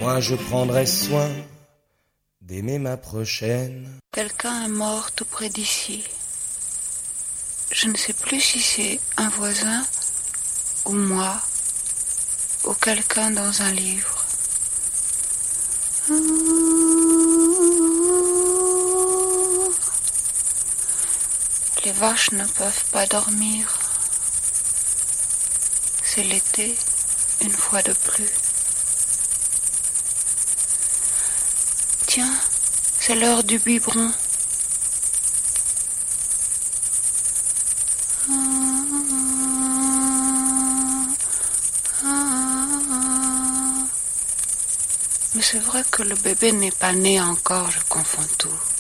Moi je prendrai soin d'aimer ma prochaine. Quelqu'un est mort tout près d'ici. Je ne sais plus si c'est un voisin ou moi ou quelqu'un dans un livre. Les vaches ne peuvent pas dormir. C'est l'été, une fois de plus. Tiens, c'est l'heure du biberon. Mais c'est vrai que le bébé n'est pas né encore, je confonds tout.